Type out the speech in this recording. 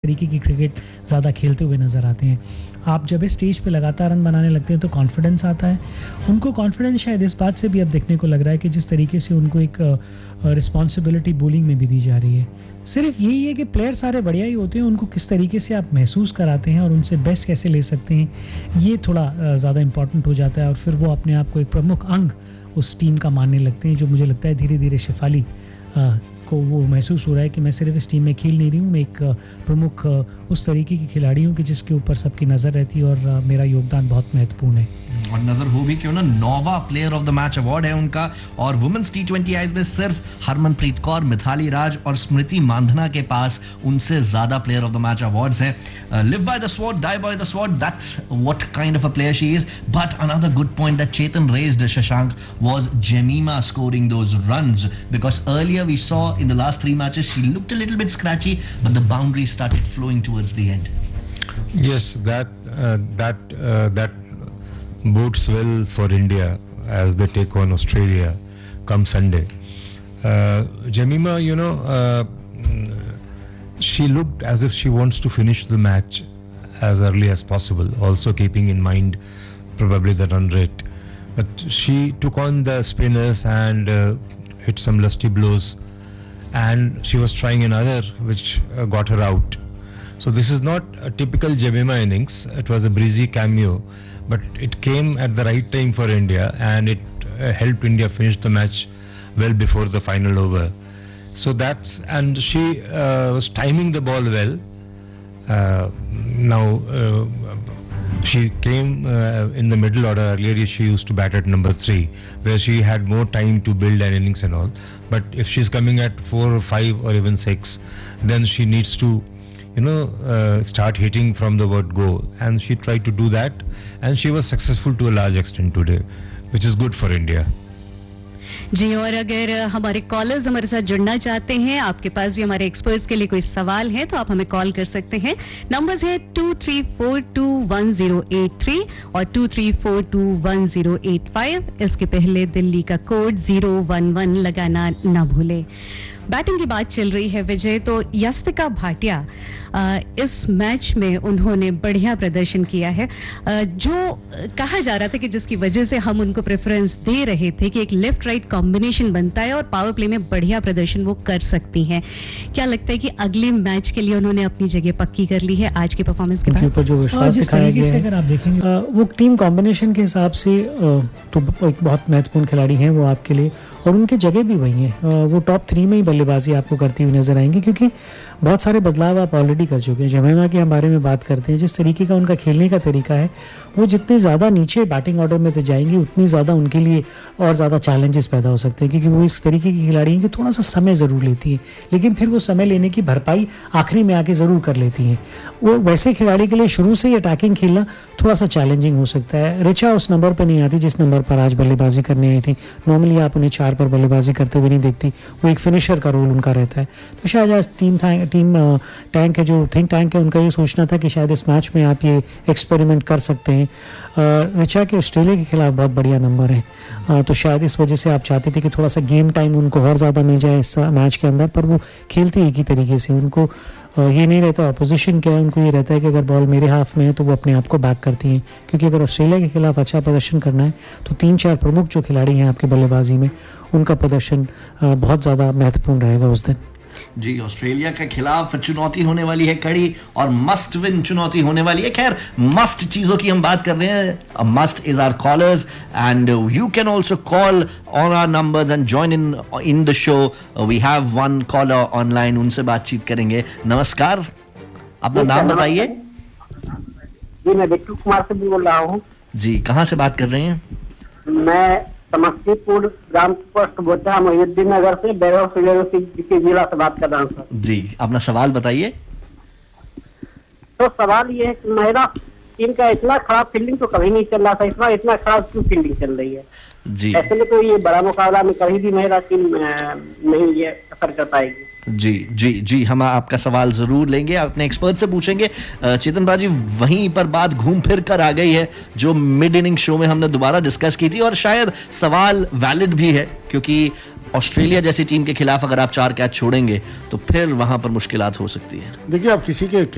तरीके की क्रिकेट ज़्यादा खेलते हुए नज़र आते हैं। आप जब इस स्टेज पे लगातार रन बनाने लगते हैं तो कॉन्फिडेंस आता है। उनको कॉन्फिडेंस शायद इस बात से भी अब देखने को लग रहा है कि जिस तरीके से उनको एक रिस्पॉन्सिबिलिटी बॉलिंग में भी दी जा रही है। सिर्फ यही है कि प्लेयर सारे बढ़िया ही होते हैं, उनको किस तरीके से आप महसूस कराते हैं और उनसे बेस्ट कैसे ले सकते हैं, ये थोड़ा ज़्यादा इंपॉर्टेंट हो जाता है। और फिर वो अपने आप को एक प्रमुख अंग उस टीम का मानने लगते हैं, जो मुझे लगता है धीरे धीरे शेफाली को वो महसूस हो रहा है कि मैं सिर्फ इस टीम में खेल नहीं रही हूँ, मैं एक प्रमुख उस तरीके की खिलाड़ी हूँ कि जिसके ऊपर सबकी नज़र रहती है और मेरा योगदान बहुत महत्वपूर्ण है। और नजर हो भी क्यों ना, 9वां player of the match award है उनका। और वुमेन्स T20 आईज में सिर्फ हरमनप्रीत कौर, मिथाली राज और स्मृति मांधना के पास उनसे ज्यादा player of the match awards हैं। Live by the sword, die by the sword, that's what kind of a player she is. But another good point that Chetan raised, Shashank, was Jemima scoring those runs, because earlier we saw in the last 3 matches she looked a little bit scratchy, but the boundaries started flowing towards the end. Yes, that bodes well for India as they take on Australia come Sunday. Jemima, she looked as if she wants to finish the match as early as possible, also keeping in mind probably the run rate. But she took on the spinners and hit some lusty blows, and she was trying another which got her out. So this is not a typical Jemima innings. It was a breezy cameo, but it came at the right time for India, and it helped India finish the match well before the final over. So and she was timing the ball well. She came in the middle order. Earlier she used to bat at number 3, where she had more time to build an innings and all. But if she's coming at 4 or 5 or even 6, then she needs to start hitting from the word go, and she tried to do that, and she was successful to a large extent today, which is good for India. जी, और अगर हमारे callers हमारे साथ जुड़ना चाहते हैं, आपके पास भी हमारे एक्सपर्ट्स के लिए कोई सवाल है, तो आप हमें कॉल कर सकते हैं। नंबर्स है 23421083 और 23421085। इसके पहले दिल्ली का कोड 011 लगाना ना भूले। बैटिंग की बात चल रही है विजय, तो यस्तिका भाटिया इस मैच में उन्होंने बढ़िया प्रदर्शन किया है, जो कहा जा रहा था कि जिसकी वजह से हम उनको प्रेफरेंस दे रहे थे कि एक लेफ्ट राइट कॉम्बिनेशन बनता है और पावर प्ले में बढ़िया प्रदर्शन वो कर सकती हैं। क्या लगता है कि अगले मैच के लिए उन्होंने अपनी जगह पक्की कर ली है आज की परफॉर्मेंस के बाद? ऊपर जो विश्वास दिखाया गया है, अगर आप देखेंगे वो टीम कॉम्बिनेशन के हिसाब से तो एक बहुत महत्वपूर्ण खिलाड़ी हैं वो आपके लिए, और उनकी जगह भी वही है। वो टॉप 3 में ही बल्लेबाजी आपको करती हुई नजर आएंगी, क्योंकि बहुत सारे बदलाव आप ऑलरेडी कर चुके हैं। जमीमा के हम बारे में बात करते हैं, जिस तरीके का उनका खेलने का तरीका है, वो जितने ज़्यादा नीचे बैटिंग ऑर्डर में तो जाएंगी, उतनी ज़्यादा उनके लिए और ज़्यादा चैलेंजेस पैदा हो सकते हैं, क्योंकि वो इस तरीके की खिलाड़ी हैं कि थोड़ा सा समय ज़रूर लेती है, लेकिन फिर वो समय लेने की भरपाई आखिरी में आके ज़रूर कर लेती हैं। वो वैसे खिलाड़ी के लिए शुरू से ही अटैकिंग खेलना थोड़ा सा चैलेंजिंग हो सकता है। रिचा उस नंबर पर नहीं आती जिस नंबर पर आज बल्लेबाजी करने आई थी। नॉर्मली आप उन्हें 4 पर बल्लेबाजी करते हुए नहीं देखती, वो एक फिनिशर का रोल उनका रहता है। तो शायद आज टीम टैंक है, जो थिंक टैंक है, उनका ये सोचना था कि शायद इस मैच में आप ये एक्सपेरिमेंट कर सकते हैं। रिचा के ऑस्ट्रेलिया के खिलाफ बहुत बढ़िया नंबर है, तो शायद इस वजह से आप चाहते थे कि थोड़ा सा गेम टाइम उनको और ज़्यादा मिल जाए इस मैच के अंदर, पर वो खेलती एक ही तरीके से। उनको ये नहीं रहता अपोजिशन क्या है, उनको ये रहता है कि अगर बॉल मेरे हाथ में है तो वो अपने आप को बैक करती हैं, क्योंकि अगर ऑस्ट्रेलिया के खिलाफ अच्छा प्रदर्शन करना है तो 3-4 प्रमुख जो खिलाड़ी हैं आपके बल्लेबाजी में, उनका प्रदर्शन बहुत ज़्यादा महत्वपूर्ण रहेगा उस दिन। जी, ऑस्ट्रेलिया के खिलाफ चुनौती होने वाली है कड़ी, और मस्ट विन चुनौती होने वाली है। खैर, मस्ट चीजों की हम बात कर रहे हैं। Must is our callers, and you can also call on our numbers and join in the show. We have one collar online, उनसे बातचीत करेंगे। नमस्कार, अपना नाम बताइए। जी, मैं बिट्टू कुमार से बोल रहा हूँ। जी, कहाँ से बात कर रहे हैं? मैं समस्तीपुर ग्राम पोस्ट बोचा मोहिउद्दीन नगर से बैरव के जिला से बात कर रहा हूँ सर। जी, अपना सवाल बताइए। तो सवाल ये है कि महिला टीम का इतना खराब फील्डिंग तो कभी नहीं चल रहा था, इस बार इतना खराब क्यों फील्डिंग चल रही है? जी, ऐसे में तो ये बड़ा मुकाबला में कभी भी महिला टीम नहीं ये असर कर पाएगी। जी जी जी, हम आपका सवाल जरूर लेंगे, अपने एक्सपर्ट से पूछेंगे। चेतन बाजी, वहीं पर बात घूम फिर कर आ गई है जो मिड इनिंग शो में हमने दोबारा डिस्कस की थी, और शायद सवाल वैलिड भी है, क्योंकि ऑस्ट्रेलिया जैसी टीम के खिलाफ अगर आप 4 कैच छोड़ेंगे तो फिर वहां पर मुश्किलात हो सकती है। देखिए, आप किसी के